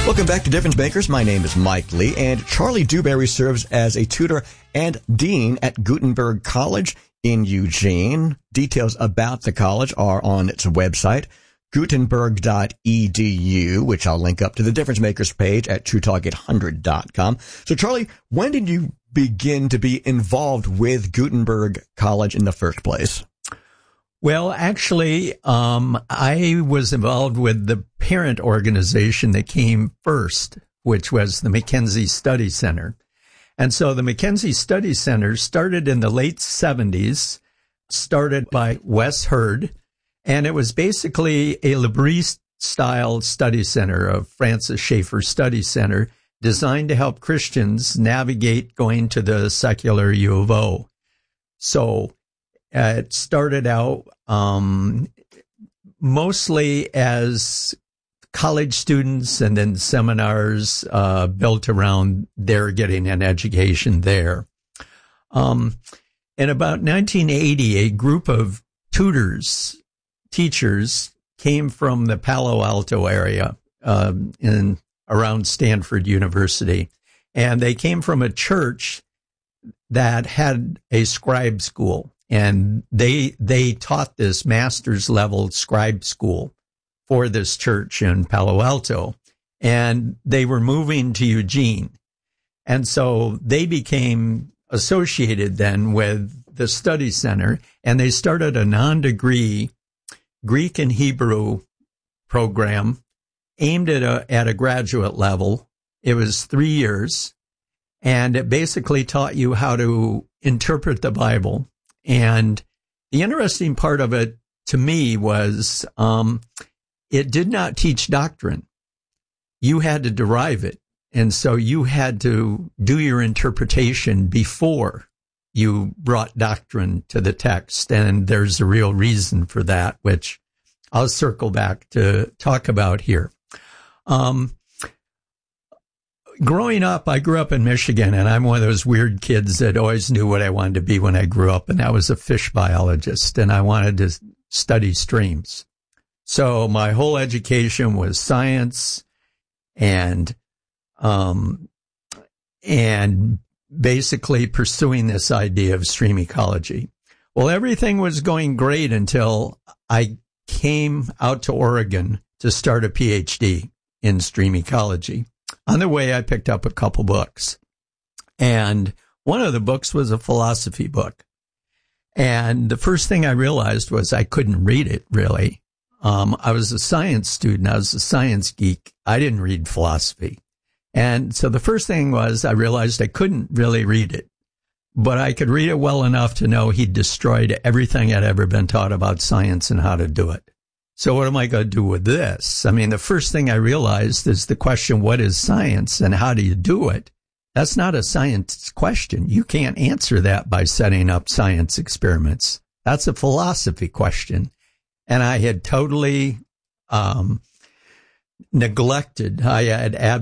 Welcome back to Difference Makers. My name is Mike Lee, and Charlie Dewberry serves as a tutor and dean at Gutenberg College in Eugene. Details about the college are on its website, gutenberg.edu, which I'll link up to the Difference Makers page at TrueTalk800.com. So, Charlie, when did you begin to be involved with Gutenberg College in the first place? Well, actually, I was involved with the parent organization that came first, which was the Mackenzie Study Center. And so the Mackenzie Study Center started in the late 70s, started by Wes Hurd, and it was basically a L'Abri-style study center, a Francis Schaeffer Study Center, designed to help Christians navigate going to the secular U of O. So it started out mostly as college students and then seminars built around their getting an education there. In about 1980, a group of teachers came from the Palo Alto area around Stanford University. And they came from a church that had a scribe school. And they taught this master's level scribe school for this church in Palo Alto. And they were moving to Eugene. And so they became associated then with the study center, and they started a non-degree Greek and Hebrew program aimed at a graduate level. It was 3 years, and it basically taught you how to interpret the Bible. And the interesting part of it to me was it did not teach doctrine. You had to derive it. And so you had to do your interpretation before you brought doctrine to the text. And there's a real reason for that, which I'll circle back to talk about here. Growing up, I grew up in Michigan, and I'm one of those weird kids that always knew what I wanted to be when I grew up, and that was a fish biologist, and I wanted to study streams. So my whole education was science and basically pursuing this idea of stream ecology. Well, everything was going great until I came out to Oregon to start a PhD in stream ecology. On the way, I picked up a couple books, and one of the books was a philosophy book. And the first thing I realized was I couldn't read it, really. I was a science student. I was a science geek. I didn't read philosophy. And so the first thing was I realized I couldn't really read it, but I could read it well enough to know he'd destroyed everything I'd ever been taught about science and how to do it. So what am I going to do with this? I mean, the first thing I realized is the question, what is science and how do you do it? That's not a science question. You can't answer that by setting up science experiments. That's a philosophy question. And I had totally neglected, I had